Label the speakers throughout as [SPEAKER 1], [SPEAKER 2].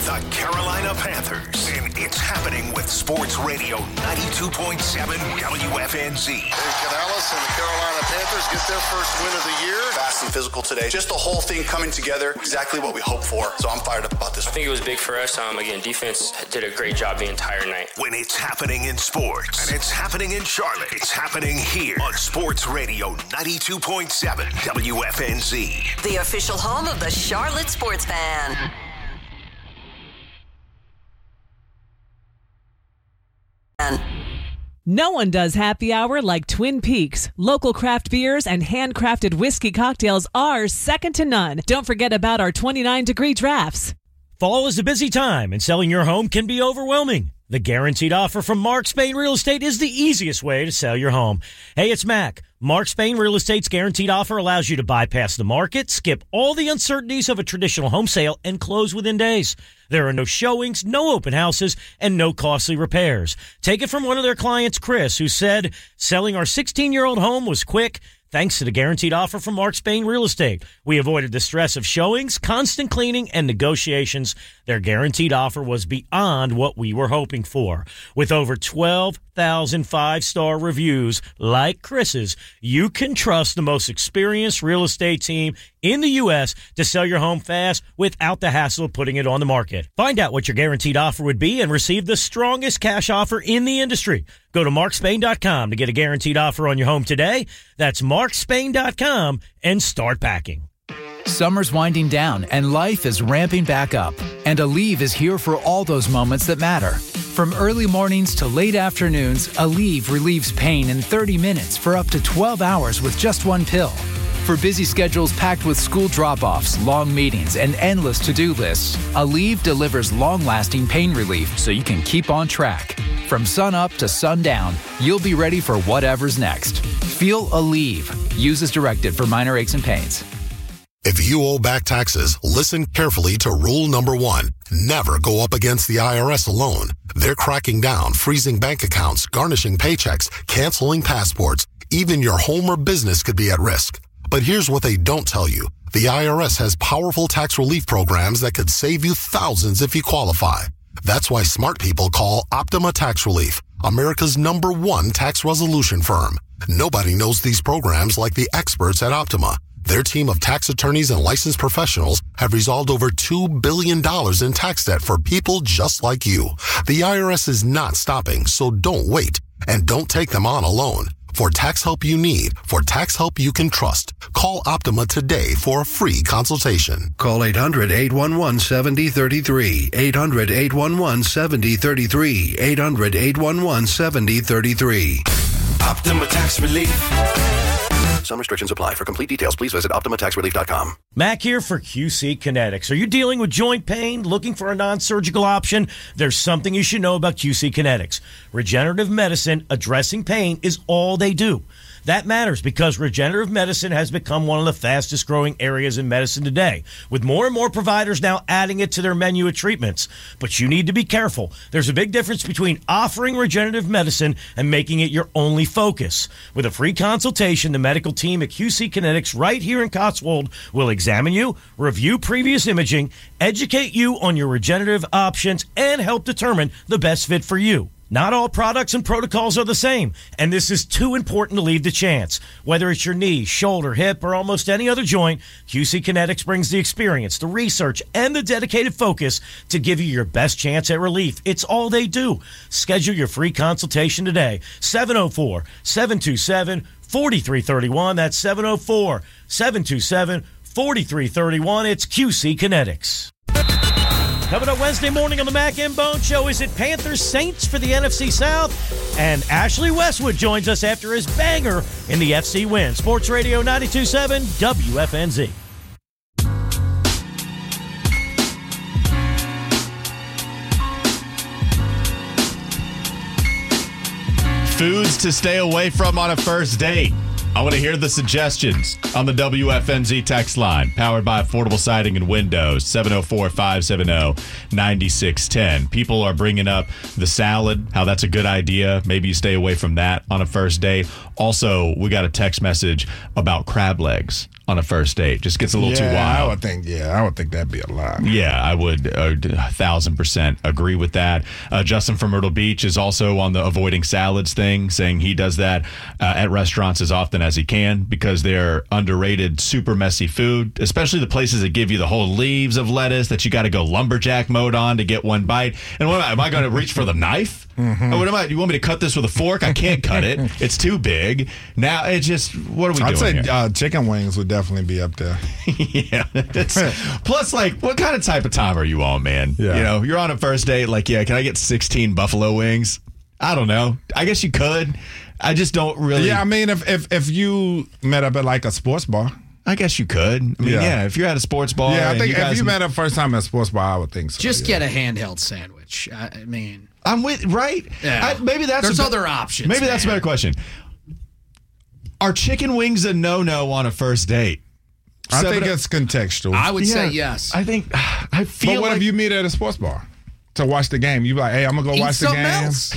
[SPEAKER 1] the Carolina Panthers. And it's happening with Sports Radio 92.7 WFNZ.
[SPEAKER 2] Canales and the Carolina Panthers get their first win of the year. Fast and physical today. Just the whole thing coming together, exactly what we hoped for. So I'm fired up about this.
[SPEAKER 3] I think it was big for us. Again, defense did a great job the entire night.
[SPEAKER 1] When it's happening in sports, and it's happening in Charlotte, it's happening here on Sports Radio 92.7 WFNZ.
[SPEAKER 4] The official home of the Charlotte Sports Fan.
[SPEAKER 5] No one does happy hour like Twin Peaks. Local craft beers and handcrafted whiskey cocktails are second to none. Don't forget about our 29-degree drafts.
[SPEAKER 6] Fall is a busy time, and selling your home can be overwhelming. The Guaranteed Offer from Mark Spain Real Estate is the easiest way to sell your home. Hey, it's Mac. Mark Spain Real Estate's Guaranteed Offer allows you to bypass the market, skip all the uncertainties of a traditional home sale, and close within days. There are no showings, no open houses, and no costly repairs. Take it from one of their clients, Chris, who said, selling our 16-year-old home was quick, thanks to the Guaranteed Offer from Mark Spain Real Estate. We avoided the stress of showings, constant cleaning, and negotiations. Their Guaranteed Offer was beyond what we were hoping for. With over 12,000 five-star reviews like Chris's, you can trust the most experienced real estate team in the U.S. to sell your home fast without the hassle of putting it on the market. Find out what your Guaranteed Offer would be and receive the strongest cash offer in the industry. Go to markspain.com to get a Guaranteed Offer on your home today. That's markspain.com and start packing.
[SPEAKER 7] Summer's winding down and life is ramping back up. And Aleve is here for all those moments that matter. From early mornings to late afternoons, Aleve relieves pain in 30 minutes for up to 12 hours with just one pill. For busy schedules packed with school drop-offs, long meetings, and endless to-do lists, Aleve delivers long-lasting pain relief so you can keep on track. From sun up to sundown, you'll be ready for whatever's next. Feel Aleve. Use as directed for minor aches and pains.
[SPEAKER 8] If you owe back taxes, listen carefully to rule number 1. Never go up against the IRS alone. They're cracking down, freezing bank accounts, garnishing paychecks, canceling passports. Even your home or business could be at risk. But here's what they don't tell you. The IRS has powerful tax relief programs that could save you thousands if you qualify. That's why smart people call Optima Tax Relief, America's #1 tax resolution firm. Nobody knows these programs like the experts at Optima. Their team of tax attorneys and licensed professionals have resolved over $2 billion in tax debt for people just like you. The IRS is not stopping, so don't wait. And don't take them on alone. For tax help you need, for tax help you can trust, call Optima today for a free consultation.
[SPEAKER 9] Call 800-811-7033, 800-811-7033, 800-811-7033.
[SPEAKER 1] Optima Tax Relief.
[SPEAKER 2] Some restrictions apply. For complete details, please visit OptimaTaxRelief.com.
[SPEAKER 6] Mac here for QC Kinetics. Are you dealing with joint pain, looking for a non-surgical option? There's something you should know about QC Kinetics. Regenerative medicine addressing pain is all they do. That matters because regenerative medicine has become one of the fastest growing areas in medicine today, with more and more providers now adding it to their menu of treatments. But you need to be careful. There's a big difference between offering regenerative medicine and making it your only focus. With a free consultation, the medical team at QC Kinetics right here in Cotswold will examine you, review previous imaging, educate you on your regenerative options, and help determine the best fit for you. Not all products and protocols are the same, and this is too important to leave to chance. Whether it's your knee, shoulder, hip, or almost any other joint, QC Kinetics brings the experience, the research, and the dedicated focus to give you your best chance at relief. It's all they do. Schedule your free consultation today. 704-727-4331. That's 704-727-4331. It's QC Kinetics. Coming up Wednesday morning on the Mac and Bone Show, is it Panthers Saints for the NFC South? And Ashley Westwood joins us after his banger in the FC win. Sports Radio 92.7 WFNZ.
[SPEAKER 10] Foods to stay away from on a first date. I want to hear the suggestions on the WFNZ text line, powered by Affordable Siding and Windows, 704-570-9610. People are bringing up the salad, how that's a good idea. Maybe you stay away from that on a first date. Also, we got a text message about crab legs. on a first date. Just gets a little too wild.
[SPEAKER 9] I would think that'd be a lot.
[SPEAKER 10] Yeah, I would 1,000% agree with that. Justin from Myrtle Beach is also on the avoiding salads thing, saying he does that at restaurants as often as he can because they're underrated, super messy food, especially the places that give you the whole leaves of lettuce that you got to go lumberjack mode on to get one bite. And what am I going to reach for the knife? Mm-hmm. What am I? You want me to cut this with a fork? I can't cut it. It's too big. Now it's just, what are we doing here?
[SPEAKER 9] I'd say chicken wings would definitely be up there.
[SPEAKER 10] Yeah. Plus, like, what kind of type of time are you on, man?
[SPEAKER 9] Yeah.
[SPEAKER 10] You know, you're on a first date, like, yeah, can I get 16 buffalo wings? I don't know. I guess you could. I just don't really.
[SPEAKER 9] Yeah, I mean, if you met up at like a sports bar.
[SPEAKER 10] I guess you could. I mean, yeah, if you're at a sports bar.
[SPEAKER 9] Yeah, I think if you met up first time at a sports bar, I would think so.
[SPEAKER 11] Just get a handheld sandwich. I mean.
[SPEAKER 10] I'm with, right?
[SPEAKER 11] Yeah.
[SPEAKER 10] Maybe that's
[SPEAKER 11] There's other options.
[SPEAKER 10] Maybe that's a better question. Are chicken wings a no-no on a first date?
[SPEAKER 9] I think it's contextual.
[SPEAKER 11] I would say yes.
[SPEAKER 10] I feel
[SPEAKER 9] But what if you meet at a sports bar to watch the game? You be like, hey, I'm going to go watch the game.
[SPEAKER 11] Else.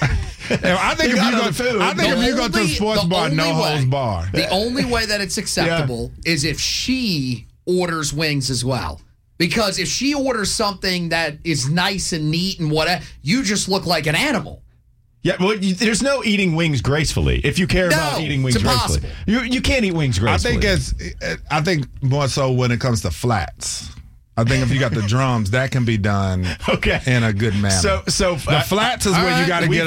[SPEAKER 9] I think if you go to a sports bar, no holds bar.
[SPEAKER 11] The only way that it's acceptable is if she orders wings as well. Because if she orders something that is nice and neat and whatever, you just look like an animal.
[SPEAKER 10] Yeah, well, there's no eating wings gracefully. If you care about eating wings gracefully, you can't eat wings gracefully.
[SPEAKER 9] I think more so when it comes to flats. I think if you got the drums, that can be done in a good manner. So the flats is where you got to get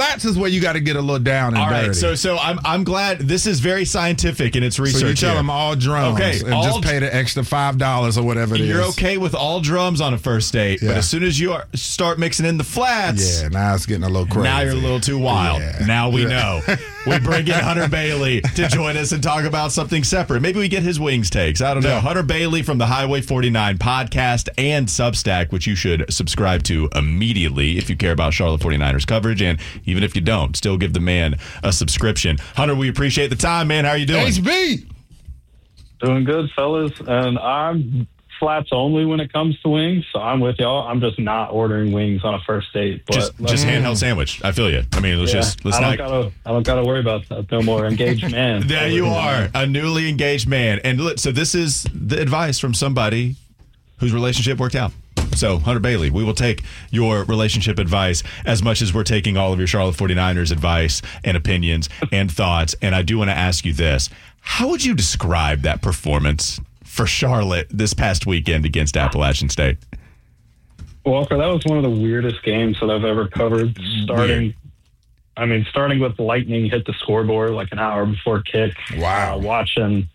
[SPEAKER 9] a little down and dirty.
[SPEAKER 10] All right, so I'm glad this is very scientific in its research.
[SPEAKER 9] So you tell them all drums, and just pay the extra $5 or whatever it is.
[SPEAKER 10] You're okay with all drums on a first date, but as soon as you start mixing in the flats,
[SPEAKER 9] now it's getting a little crazy.
[SPEAKER 10] Now you're a little too wild. Yeah. Now we know. We bring in Hunter Bailey to join us and talk about something separate. Maybe we get his wings takes. I don't know. Hunter Bailey from the Highway 49 podcast and Substack, which you should subscribe to immediately if you care about Charlotte 49ers coverage. And even if you don't, still give the man a subscription. Hunter, we appreciate the time, man. How are you doing?
[SPEAKER 9] HB!
[SPEAKER 12] Doing good, fellas. And I'm flats only when it comes to wings, so I'm with y'all. I'm just not ordering wings on a first date. But
[SPEAKER 10] just handheld sandwich. I feel you. I mean, let's
[SPEAKER 12] I don't gotta worry about that no more. Engaged man.
[SPEAKER 10] There you are, a newly engaged man. And so this is the advice from somebody whose relationship worked out. So, Hunter Bailey, we will take your relationship advice as much as we're taking all of your Charlotte 49ers advice and opinions and thoughts. And I do want to ask you this. How would you describe that performance for Charlotte this past weekend against Appalachian State?
[SPEAKER 12] Walker, that was one of the weirdest games that I've ever covered. Starting with lightning hit the scoreboard like an hour before kick.
[SPEAKER 9] Wow.
[SPEAKER 12] Watching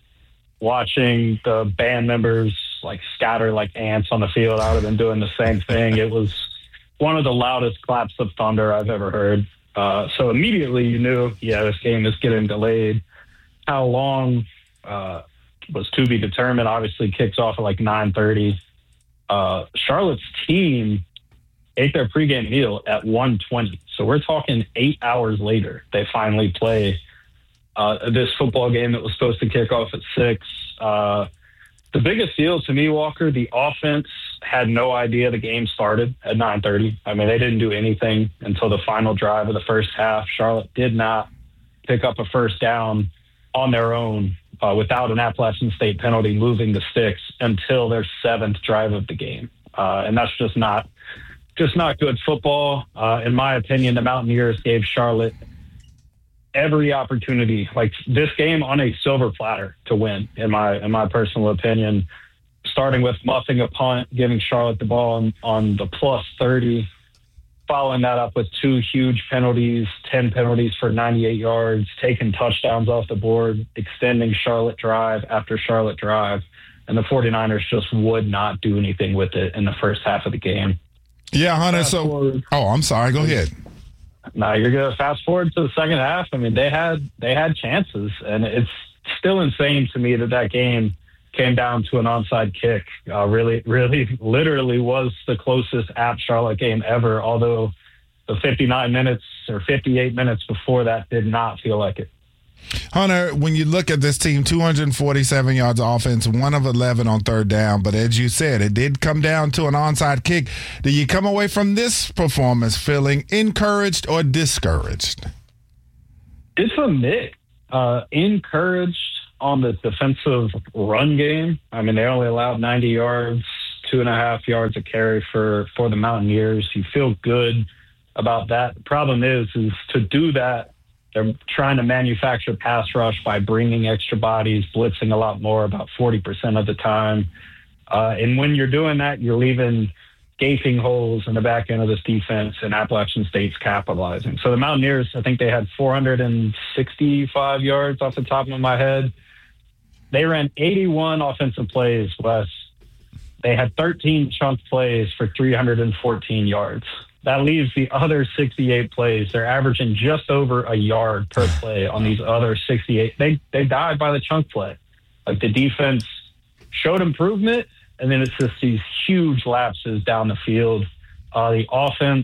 [SPEAKER 12] the band members like scatter like ants on the field. I would have been doing the same thing. It was one of the loudest claps of thunder I've ever heard. So immediately you knew, this game is getting delayed. How long was to be determined. Obviously kicks off at like 9:30. Charlotte's team ate their pregame meal at 1:20. So we're talking 8 hours later. They finally play this football game that was supposed to kick off at 6. The biggest deal to me, Walker, the offense had no idea the game started at 9:30. I mean, they didn't do anything until the final drive of the first half. Charlotte did not pick up a first down on their own without an Appalachian State penalty moving the sticks until their 7th drive of the game. And that's just not good football. In my opinion, the Mountaineers gave Charlotte every opportunity, like this game on a silver platter to win, in my personal opinion, starting with muffing a punt, giving Charlotte the ball on the plus 30, following that up with 2 huge penalties, 10 penalties for 98 yards, taking touchdowns off the board, extending Charlotte drive after Charlotte drive. And the 49ers just would not do anything with it in the first half of the game.
[SPEAKER 9] Yeah, Hunter. I'm sorry. Go ahead.
[SPEAKER 12] No, you're going to fast forward to the second half. I mean, they had chances, and it's still insane to me that game came down to an onside kick. Really, literally was the closest App Charlotte game ever, although the 59 minutes or 58 minutes before that did not feel like it.
[SPEAKER 9] Hunter, when you look at this team, 247 yards of offense, 1 of 11 on third down. But as you said, it did come down to an onside kick. Do you come away from this performance feeling encouraged or discouraged?
[SPEAKER 12] It's a mix. Encouraged on the defensive run game. I mean, they only allowed 90 yards, 2.5 yards a carry for the Mountaineers. You feel good about that. The problem is to do that, they're trying to manufacture pass rush by bringing extra bodies, blitzing a lot more, about 40% of the time. And when you're doing that, you're leaving gaping holes in the back end of this defense, and Appalachian State's capitalizing. So the Mountaineers, I think they had 465 yards off the top of my head. They ran 81 offensive plays, Wes. They had 13 chunk plays for 314 yards. That leaves the other 68 plays. They're averaging just over a yard per play on these other 68. They died by the chunk play. Like, the defense showed improvement, and then it's just these huge lapses down the field. The offense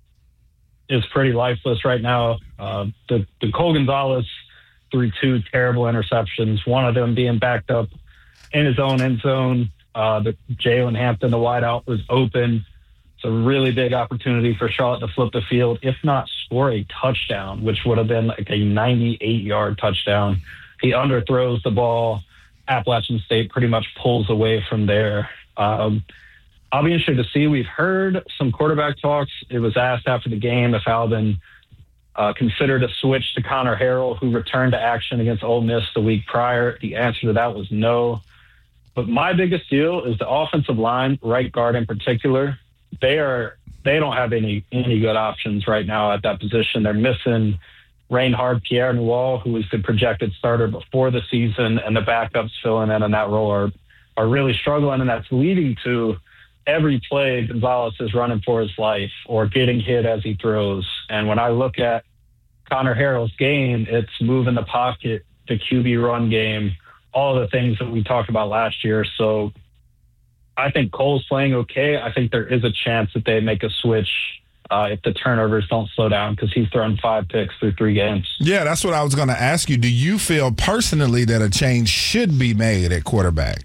[SPEAKER 12] is pretty lifeless right now. The Cole Gonzalez threw 2 terrible interceptions, one of them being backed up in his own end zone. The Jalen Hampton, the wideout, was open. It's a really big opportunity for Charlotte to flip the field, if not score a touchdown, which would have been like a 98-yard touchdown. He underthrows the ball. Appalachian State pretty much pulls away from there. I'll be interested to see. We've heard some quarterback talks. It was asked after the game if Alvin considered a switch to Connor Harrell, who returned to action against Ole Miss the week prior. The answer to that was no. But my biggest deal is the offensive line, right guard in particular. They don't have any good options right now at that position. They're missing Reinhard Pierre Newell, who was the projected starter before the season, and the backups filling in that role are really struggling, and that's leading to every play Gonzalez is running for his life or getting hit as he throws. And when I look at Connor Harrell's game, it's moving the pocket, the QB run game, all the things that we talked about last year. So I think Cole's playing okay. I think there is a chance that they make a switch if the turnovers don't slow down, because he's thrown 5 picks through 3 games.
[SPEAKER 9] Yeah, that's what I was going to ask you. Do you feel personally that a change should be made at quarterback?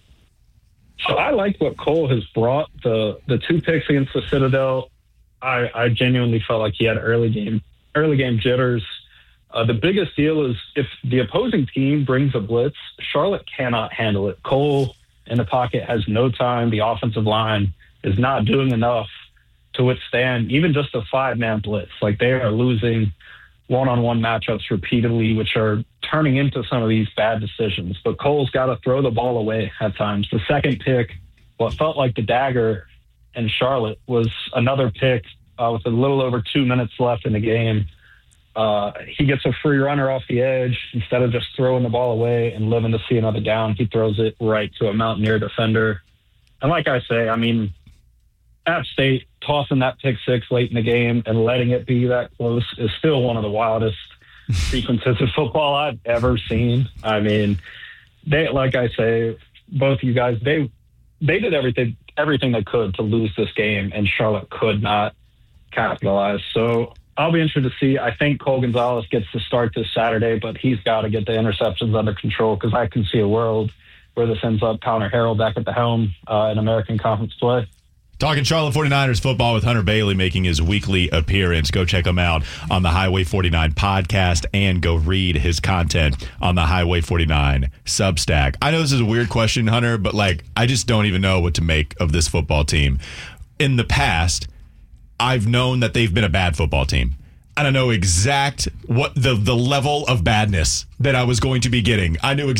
[SPEAKER 12] So I like what Cole has brought. The 2 picks against the Citadel, I genuinely felt like he had early game jitters. The biggest deal is if the opposing team brings a blitz, Charlotte cannot handle it. Cole in the pocket has no time. The offensive line is not doing enough to withstand even just a 5-man blitz. Like, they are losing one-on-one matchups repeatedly, which are turning into some of these bad decisions. But Cole's got to throw the ball away at times. The second pick, what felt like the dagger in Charlotte, was another pick with a little over 2 minutes left in the game. He gets a free runner off the edge. Instead of just throwing the ball away and living to see another down, he throws it right to a Mountaineer defender. And like I say, I mean, App State tossing that pick 6 late in the game and letting it be that close is still one of the wildest sequences of football I've ever seen. I mean, they, like I say, both you guys, they did everything they could to lose this game, and Charlotte could not capitalize. So I'll be interested to see. I think Cole Gonzalez gets to start this Saturday, but he's got to get the interceptions under control, because I can see a world where this ends up Connor Harrell back at the helm in American Conference play.
[SPEAKER 10] Talking Charlotte 49ers football with Hunter Bailey making his weekly appearance. Go check him out on the Highway 49 podcast and go read his content on the Highway 49 Substack. I know this is a weird question, Hunter, but I just don't even know what to make of this football team. In the past, I've known that they've been a bad football team. I don't know what the level of badness that I was going to be getting. I knew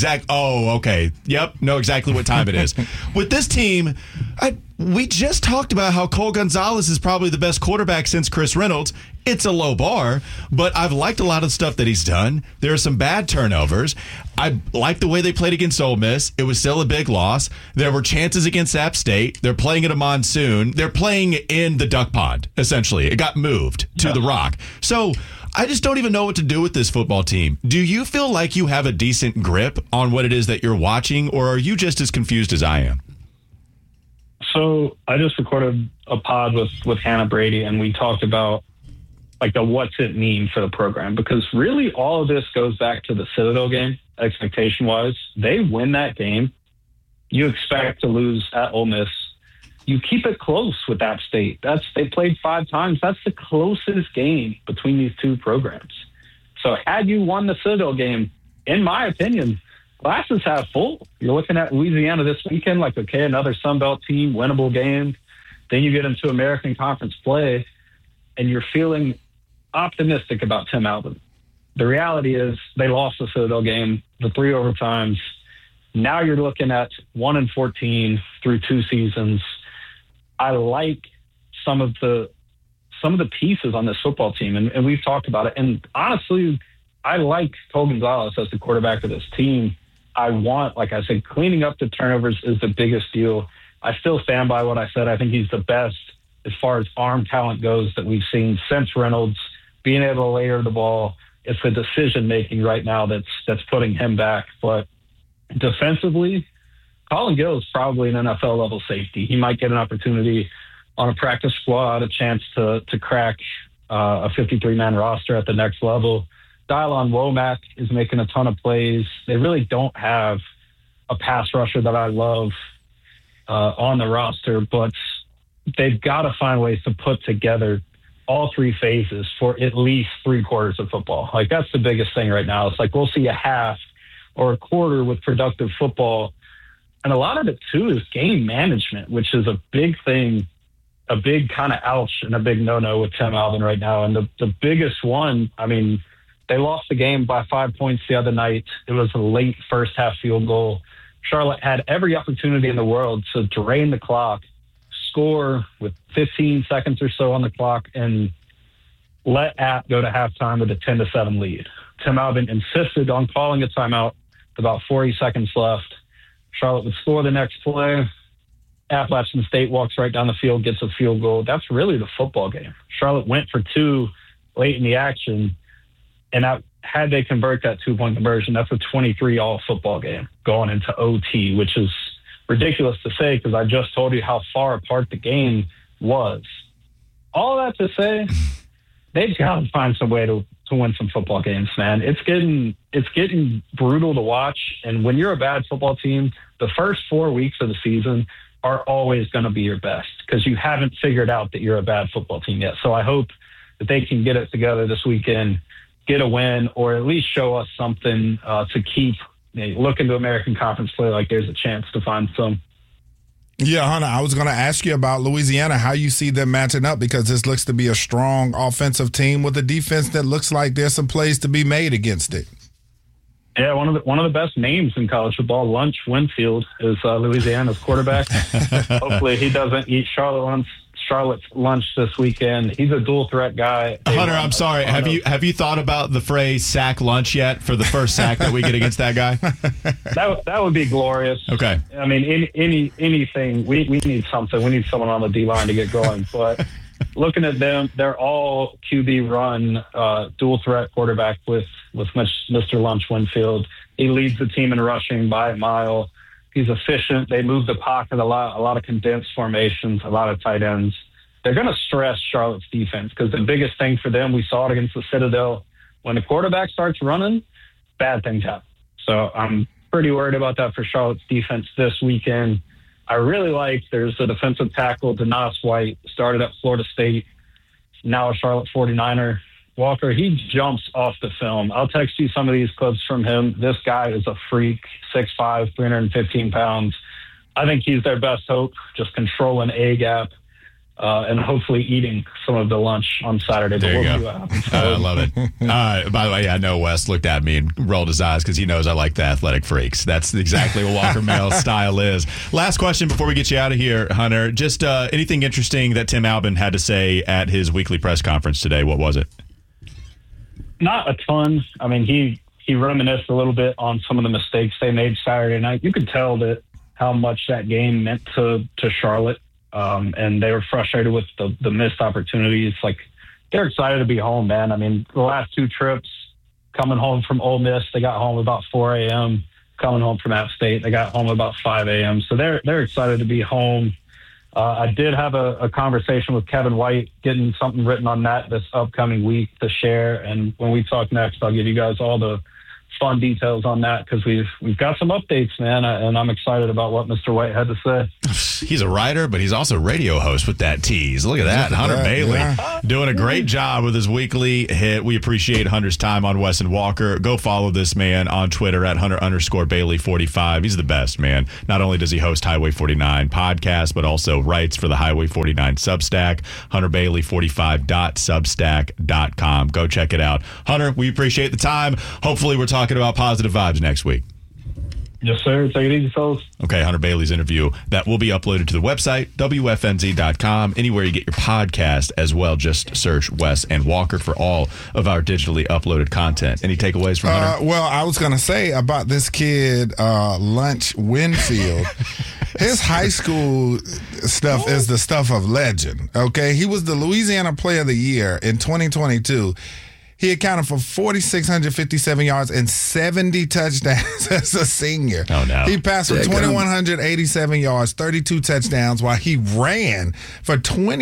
[SPEAKER 10] know exactly what time it is. With this team, we just talked about how Cole Gonzalez is probably the best quarterback since Chris Reynolds. It's a low bar, but I've liked a lot of the stuff that he's done. There are some bad turnovers. I like the way they played against Ole Miss. It was still a big loss. There were chances against App State. They're playing in a monsoon. They're playing in the duck pond, essentially. It got moved to the Rock. So I just don't even know what to do with this football team. Do you feel like you have a decent grip on what it is that you're watching, or are you just as confused as I am?
[SPEAKER 12] So I just recorded a pod with Hannah Brady, and we talked about the what's it mean for the program, because really all of this goes back to the Citadel game. Expectation wise, they win that game, you expect to lose at Ole Miss. You keep it close with App State. They played 5 times. That's the closest game between these two programs. So had you won the Citadel game, in my opinion, glasses half full. You're looking at Louisiana this weekend, like, okay, another Sun Belt team, winnable game. Then you get into American Conference play, and you're feeling optimistic about Tim Albin. The reality is they lost the Citadel game, the 3 overtimes. Now you're looking at 1-14 through 2 seasons. I like some of the pieces on this football team, and we've talked about it. And honestly, I like Cole Gonzalez as the quarterback of this team. I want, like I said, cleaning up the turnovers is the biggest deal. I still stand by what I said. I think he's the best as far as arm talent goes that we've seen since Reynolds, being able to layer the ball. It's the decision-making right now that's putting him back. But defensively, Colin Gill is probably an NFL-level safety. He might get an opportunity on a practice squad, a chance to crack a 53-man roster at the next level. Dylon Womack is making a ton of plays. They really don't have a pass rusher that I love on the roster, but they've got to find ways to put together all 3 phases for at least 3 quarters of football. Like, that's the biggest thing right now. It's like we'll see a half or a quarter with productive football. And a lot of it, too, is game management, which is a big thing, a big kind of ouch and a big no-no with Tim Albin right now. And the biggest one, I mean, they lost the game by 5 points the other night. It was a late first-half field goal. Charlotte had every opportunity in the world to drain the clock, score with 15 seconds or so on the clock, and let App go to halftime with a 10-7 lead. Tim Albin insisted on calling a timeout with about 40 seconds left. Charlotte would score the next play. Appalachian State walks right down the field, gets a field goal. That's really the football game. Charlotte went for 2 late in the action, and had they convert that 2-point conversion, that's a 23-all football game going into OT, which is ridiculous to say because I just told you how far apart the game was. All that to say, they've got to find some way to win some football games, man. It's getting brutal to watch, and when you're a bad football team, the first 4 weeks of the season are always going to be your best because you haven't figured out that you're a bad football team yet. So I hope that they can get it together this weekend, get a win, or at least show us something to keep looking to American Conference play like there's a chance to find some.
[SPEAKER 9] Yeah, Hunter, I was going to ask you about Louisiana, how you see them matching up, because this looks to be a strong offensive team with a defense that looks like there's some plays to be made against it.
[SPEAKER 12] Yeah, one of the best names in college football, Lunch Winfield, is Louisiana's quarterback. Hopefully he doesn't eat Charlotte's lunch this weekend. He's a dual threat guy.
[SPEAKER 10] Hunter, I'm sorry. Have you thought about the phrase sack lunch yet for the first sack that we get against that guy?
[SPEAKER 12] That would be glorious.
[SPEAKER 10] Okay.
[SPEAKER 12] I mean, anything. We need something. We need someone on the D-line to get going. But looking at them, they're all QB run, dual threat quarterback with Mr. Lunch Winfield. He leads the team in rushing by a mile. He's efficient. They move the pocket a lot of condensed formations, a lot of tight ends. They're going to stress Charlotte's defense because the biggest thing for them, we saw it against the Citadel, when the quarterback starts running, bad things happen. So I'm pretty worried about that for Charlotte's defense this weekend. I really like there's a defensive tackle, Denas White, started at Florida State, now a Charlotte 49er. Walker, he jumps off the film. I'll text you some of these clips from him. This guy is a freak, 6'5", 315 pounds. I think he's their best hope, just controlling A-gap and hopefully eating some of the lunch on Saturday.
[SPEAKER 10] There you go. I love it. By the way, I know Wes looked at me and rolled his eyes because he knows I like the athletic freaks. That's exactly what Walker Mayles' style is. Last question before we get you out of here, Hunter. Just anything interesting that Tim Albin had to say at his weekly press conference today? What was it?
[SPEAKER 12] Not a ton. I mean, he reminisced a little bit on some of the mistakes they made Saturday night. You could tell that how much that game meant to Charlotte, and they were frustrated with the missed opportunities. Like, they're excited to be home, man. I mean, the last 2 trips, coming home from Ole Miss, they got home about 4 a.m. Coming home from App State, they got home about 5 a.m. So they're excited to be home. I did have a conversation with Kevin White, getting something written on that this upcoming week to share. And when we talk next, I'll give you guys all the fun details on that because we've got some updates, man, and I'm excited about what Mr. White had to say.
[SPEAKER 10] He's a writer, but he's also a radio host with that tease. Look at that. Hunter Bailey doing a great job with his weekly hit. We appreciate Hunter's time on Wes and Walker. Go follow this man on Twitter at Hunter_Bailey45. He's the best, man. Not only does he host Highway 49 podcast, but also writes for the Highway 49 Substack, HunterBailey45.substack.com. Go check it out. Hunter, we appreciate the time. Hopefully we're talking about positive vibes next week.
[SPEAKER 12] Yes, sir. Take it easy, fellas.
[SPEAKER 10] Okay, Hunter Bailey's interview that will be uploaded to the website, WFNZ.com, anywhere you get your podcast as well. Just search Wes and Walker for all of our digitally uploaded content. Any takeaways from Hunter?
[SPEAKER 9] Well, I was going to say about this kid, Lunch Winfield. His high school stuff is the stuff of legend, okay? He was the Louisiana Player of the Year in 2022. He accounted for 4,657 yards and 70 touchdowns as a senior.
[SPEAKER 10] Oh, no.
[SPEAKER 9] He passed for 2,187 yards, 32 touchdowns, while he ran for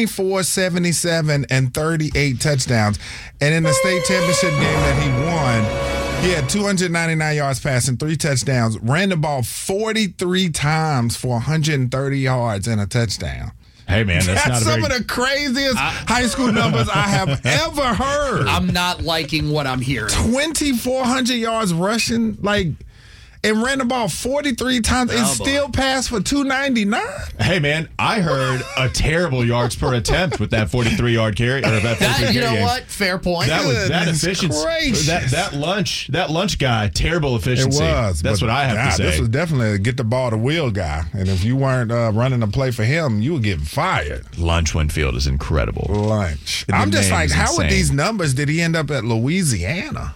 [SPEAKER 9] 2,477 and 38 touchdowns. And in the state championship game that he won, he had 299 yards passing, 3 touchdowns, ran the ball 43 times for 130 yards and a touchdown.
[SPEAKER 10] Hey, man, that's
[SPEAKER 9] some of the craziest high school numbers I have ever heard.
[SPEAKER 11] I'm not liking what I'm hearing.
[SPEAKER 9] 2,400 yards rushing, and ran the ball 43 times and still passed for 299.
[SPEAKER 10] Hey, man, I heard a terrible yards per attempt with that 43-yard carry. Or
[SPEAKER 11] you know what? Fair point.
[SPEAKER 10] That efficiency. That lunch guy, terrible efficiency.
[SPEAKER 9] It was.
[SPEAKER 10] That's what I have to say.
[SPEAKER 9] This was definitely a get the ball to wheel guy. And if you weren't running a play for him, you would get fired.
[SPEAKER 10] Lunch Winfield is incredible.
[SPEAKER 9] Lunch. I'm just like, how with these numbers did he end up at Louisiana?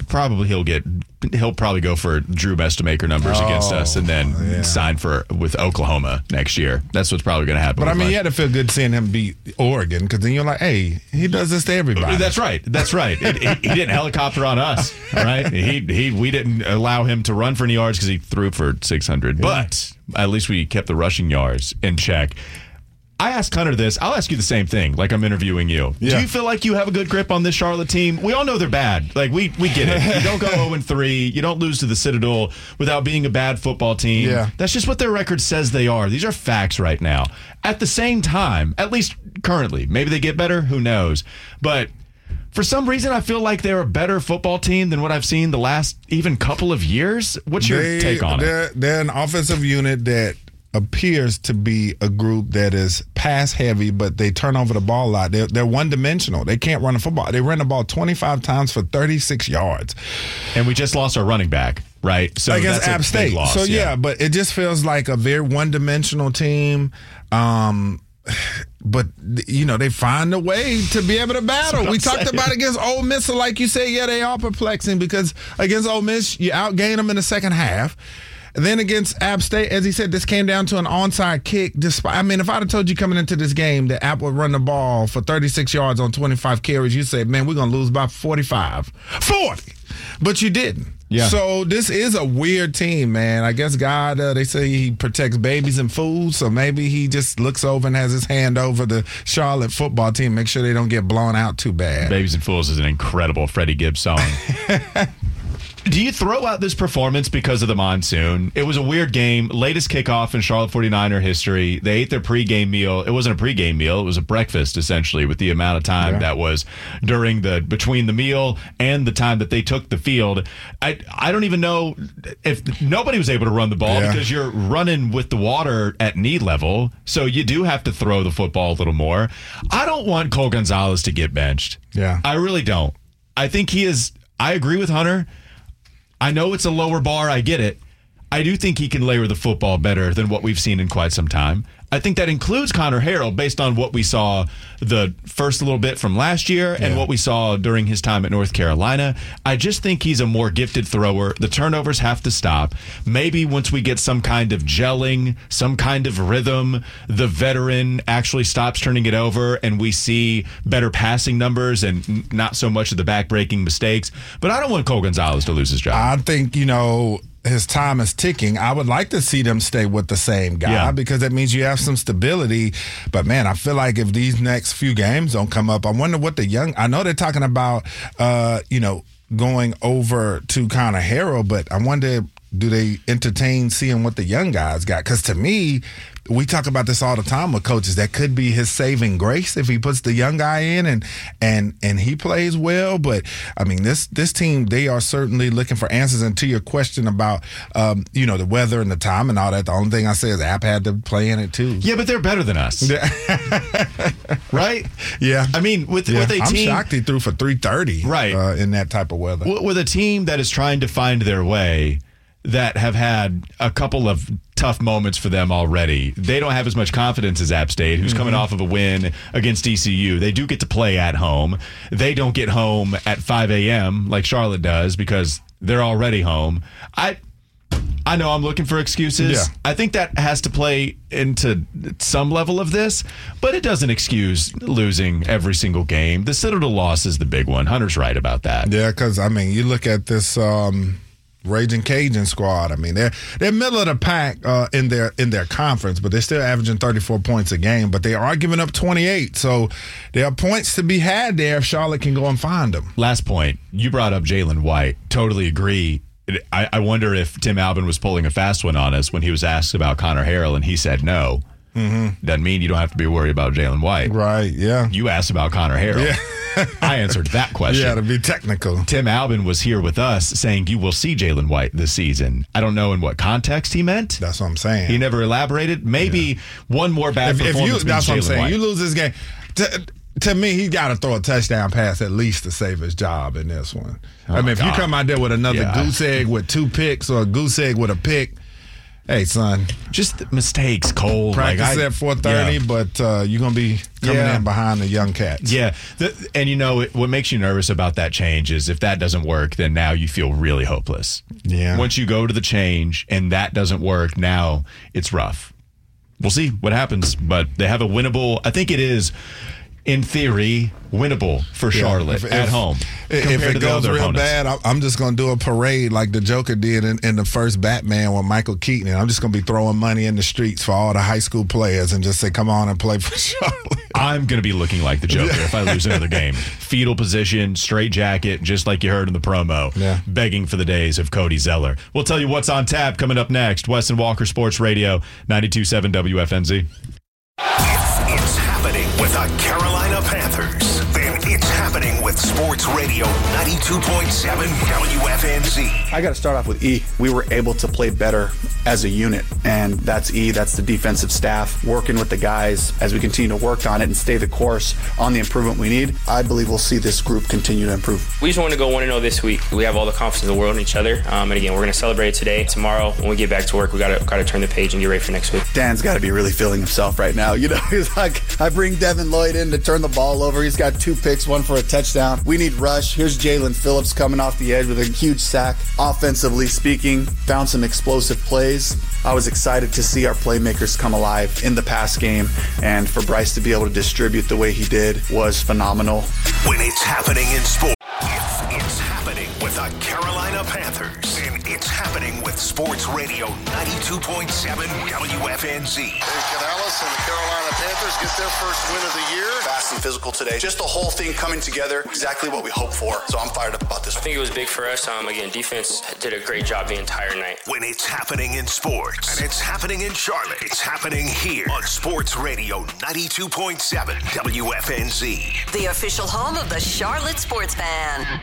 [SPEAKER 10] He'll probably go for Drew Bestamaker numbers against us and then sign with Oklahoma next year. That's what's probably going to happen.
[SPEAKER 9] But I mean, you had to feel good seeing him beat Oregon because then you're like, hey, he does this to everybody.
[SPEAKER 10] That's right. He didn't helicopter on us. All right. We didn't allow him to run for any yards because he threw for 600. Yeah. But at least we kept the rushing yards in check. I asked Hunter this. I'll ask you the same thing, like I'm interviewing you. Yeah. Do you feel like you have a good grip on this Charlotte team? We all know they're bad. Like, we get it. You don't go 0-3. You don't lose to the Citadel without being a bad football team.
[SPEAKER 9] Yeah.
[SPEAKER 10] That's just what their record says they are. These are facts right now. At the same time, at least currently, maybe they get better. Who knows? But for some reason, I feel like they're a better football team than what I've seen the last even couple of years. What's your take on it?
[SPEAKER 9] They're an offensive unit that appears to be a group that is pass heavy, but they turn over the ball a lot. They're one-dimensional. They can't run the football. They ran the ball 25 times for 36 yards.
[SPEAKER 10] And we just lost our running back, right? So
[SPEAKER 9] against App State.
[SPEAKER 10] Loss,
[SPEAKER 9] so, yeah, but it just feels like a very one-dimensional team. But, they find a way to be able to battle. We talked about against Ole Miss. So like you say, they are perplexing because against Ole Miss, you outgain them in the second half. And then against App State, as he said, this came down to an onside kick. If I'd have told you coming into this game that App would run the ball for 36 yards on 25 carries, you'd say, man, we're going to lose by 40. But you didn't.
[SPEAKER 10] Yeah.
[SPEAKER 9] So this is a weird team, man. I guess God, they say he protects babies and fools, so maybe he just looks over and has his hand over the Charlotte football team, make sure they don't get blown out too bad.
[SPEAKER 10] Babies and Fools is an incredible Freddie Gibbs song. Do you throw out this performance because of the monsoon? It was a weird game. Latest kickoff in Charlotte 49er history. They ate their pregame meal. It wasn't a pregame meal. It was a breakfast, essentially, with the amount of time that was between the meal and the time that they took the field. I don't even know if nobody was able to run the ball because you're running with the water at knee level. So you do have to throw the football a little more. I don't want Cole Gonzalez to get benched.
[SPEAKER 9] Yeah.
[SPEAKER 10] I really don't. I think he is. I agree with Hunter. I know it's a lower bar. I get it. I do think he can layer the football better than what we've seen in quite some time. I think that includes Connor Harrell based on what we saw the first little bit from last year and what we saw during his time at North Carolina. I just think he's a more gifted thrower. The turnovers have to stop. Maybe once we get some kind of gelling, some kind of rhythm, the veteran actually stops turning it over and we see better passing numbers and not so much of the back-breaking mistakes. But I don't want Cole Gonzalez to lose his job.
[SPEAKER 9] I think, his time is ticking. I would like to see them stay with the same guy because that means you have some stability. But, man, I feel like if these next few games don't come up, I wonder what I know they're talking about, going over to Connor Harrell, but I wonder, do they entertain seeing what the young guys got? Because to me, we talk about this all the time with coaches. That could be his saving grace if he puts the young guy in and he plays well. But I mean, this team, they are certainly looking for answers. And to your question about the weather and the time and all that, the only thing I say is App had to play in it too.
[SPEAKER 10] Yeah, but they're better than us, right?
[SPEAKER 9] Yeah,
[SPEAKER 10] I mean, with a team,
[SPEAKER 9] I'm shocked he threw for 330,
[SPEAKER 10] right,
[SPEAKER 9] in that type of weather.
[SPEAKER 10] With a team that is trying to find their way, that have had a couple of tough moments for them already. They don't have as much confidence as App State, who's coming off of a win against ECU. They do get to play at home. They don't get home at 5 a.m. like Charlotte does because they're already home. I know I'm looking for excuses.
[SPEAKER 9] Yeah.
[SPEAKER 10] I think that has to play into some level of this, but it doesn't excuse losing every single game. The Citadel loss is the big one. Hunter's right about that.
[SPEAKER 9] Yeah, because, I mean, you look at this Raging Cajun squad. I mean, they're middle of the pack in their conference, but they're still averaging 34 points a game. But they are giving up 28, so there are points to be had there if Charlotte can go and find them.
[SPEAKER 10] Last point, you brought up Jalen White. Totally agree. I wonder if Tim Albin was pulling a fast one on us when he was asked about Connor Harrell and he said no. Doesn't mean you don't have to be worried about Jalen White.
[SPEAKER 9] Right, yeah.
[SPEAKER 10] You asked about Connor Harrell.
[SPEAKER 9] Yeah.
[SPEAKER 10] I answered that question.
[SPEAKER 9] Yeah, to be technical.
[SPEAKER 10] Tim Albin was here with us saying you will see Jalen White this season. I don't know in what context he meant.
[SPEAKER 9] That's what I'm saying.
[SPEAKER 10] He never elaborated. Maybe one more bad performance.
[SPEAKER 9] That's what I'm saying.
[SPEAKER 10] White.
[SPEAKER 9] You lose this game. To me, he got to throw a touchdown pass at least to save his job in this one. I mean, if you come out there with another goose egg with 2 picks or a goose egg with a pick, hey, son.
[SPEAKER 10] Just mistakes, Cole.
[SPEAKER 9] Practice at 4:30, but you're going to be coming in behind the young cats.
[SPEAKER 10] Yeah. And what makes you nervous about that change is if that doesn't work, then now you feel really hopeless.
[SPEAKER 9] Yeah.
[SPEAKER 10] Once you go to the change and that doesn't work, now it's rough. We'll see what happens, but they have a winnable, I think it is, in theory, winnable for Charlotte at home.
[SPEAKER 9] If it goes real bad, I'm just going to do a parade like the Joker did in the first Batman with Michael Keaton. And I'm just going to be throwing money in the streets for all the high school players and just say, come on and play for Charlotte.
[SPEAKER 10] I'm going to be looking like the Joker if I lose another game. Fetal position, straight jacket, just like you heard in the promo.
[SPEAKER 9] Yeah.
[SPEAKER 10] Begging for the days of Cody Zeller. We'll tell you what's on tap coming up next. Wes and Walker Sports Radio, 92.7 WFNZ.
[SPEAKER 1] It's happening with the Carolina Panthers. Then it's happening with Sports Radio 92.7 WFNZ.
[SPEAKER 2] I got to start off with E. We were able to play better as a unit, and that's E. That's the defensive staff working with the guys as we continue to work on it and stay the course on the improvement we need. I believe we'll see this group continue to improve.
[SPEAKER 3] We just want to go 1-0 this week. We have all the confidence in the world in each other. And again, we're going to celebrate today. Tomorrow, when we get back to work, we got to turn the page and get ready for next week.
[SPEAKER 2] Dan's got to be really feeling himself right now. You know, he's like, I bring Devin Lloyd in to turn the ball over. He's got 2 picks, 1 for a touchdown. We need rush. Here's Jalen Phillips coming off the edge with a huge sack. Offensively speaking, found some explosive plays. I was excited to see our playmakers come alive in the pass game, and for Bryce to be able to distribute the way he did was phenomenal.
[SPEAKER 1] When it's happening in sports, it's happening with the Carolina Panthers. And it's happening with Sports Radio 92.7 WFNZ.
[SPEAKER 2] Canales and the Carolina Panthers get their first win of the year. Fast and physical today. Just the whole thing coming together, exactly what we hoped for. So I'm fired up about this.
[SPEAKER 3] I think it was big for us. Again, defense did a great job the entire night.
[SPEAKER 1] When it's happening in sports, and it's happening in Charlotte, it's happening here on Sports Radio 92.7 WFNZ.
[SPEAKER 4] The official home of the Charlotte Sports Fan.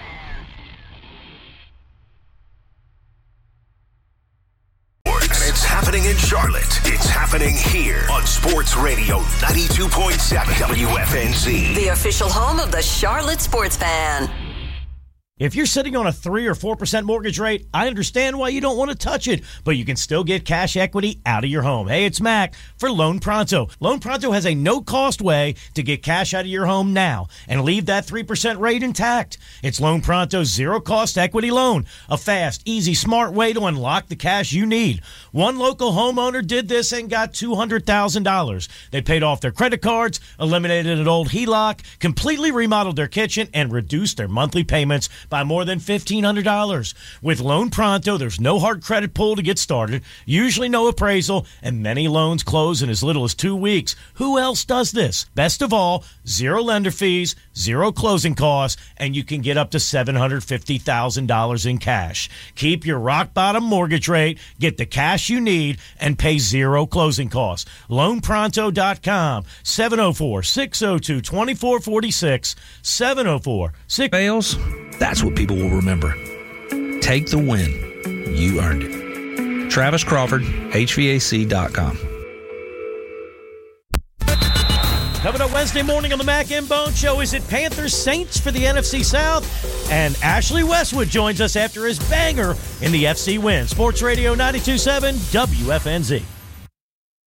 [SPEAKER 1] And it's happening in Charlotte. It's happening here on Sports Radio 92.7 WFNZ.
[SPEAKER 4] The official home of the Charlotte Sports Fan.
[SPEAKER 6] If you're sitting on a 3 or 4% mortgage rate, I understand why you don't want to touch it, but you can still get cash equity out of your home. Hey, it's Mac for Loan Pronto. Loan Pronto has a no-cost way to get cash out of your home now and leave that 3% rate intact. It's Loan Pronto's zero-cost equity loan, a fast, easy, smart way to unlock the cash you need. One local homeowner did this and got $200,000. They paid off their credit cards, eliminated an old HELOC, completely remodeled their kitchen, and reduced their monthly payments by more than $1,500. With Loan Pronto, there's no hard credit pull to get started, usually no appraisal, and many loans close in as little as 2 weeks. Who else does this? Best of all, zero lender fees, zero closing costs, and you can get up to $750,000 in cash. Keep your rock-bottom mortgage rate, get the cash you need, and pay zero closing costs. LoanPronto.com, 704-602-2446, 704-6...
[SPEAKER 13] Fails, that's what people will remember. Take the win. You earned it. Travis Crawford, HVAC.com.
[SPEAKER 6] Coming up Wednesday morning on the Mac and Bone Show, is it Panthers Saints for the NFC South? And Ashley Westwood joins us after his banger in the FC win. Sports Radio 92.7 WFNZ.